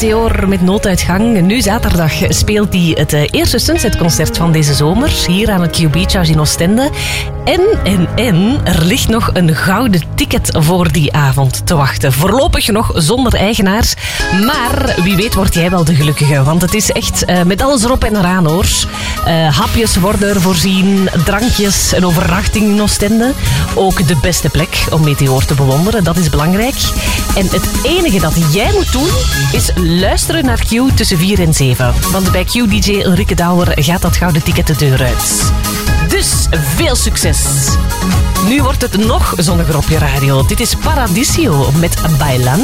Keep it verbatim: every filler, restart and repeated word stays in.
Meteor met nooduitgang. Nu zaterdag speelt hij het eerste Sunset-concert van deze zomer. Hier aan het Q Beach House in Oostende. En, en, en, er ligt nog een gouden ticket voor die avond te wachten. Voorlopig nog zonder eigenaars. Maar wie weet wordt jij wel de gelukkige. Want het is echt uh, met alles erop en eraan, hoor. Uh, hapjes worden er voorzien, drankjes, een overnachting in Oostende. Ook de beste plek om Meteor te bewonderen, dat is belangrijk. En het enige dat jij moet doen, is luisteren naar Q tussen vier en zeven. Want bij Q D J Ulrike Douwer gaat dat gouden ticket de deur uit. Dus veel succes. Nu wordt het nog zonniger op je radio. Dit is Paradiso met Bailan.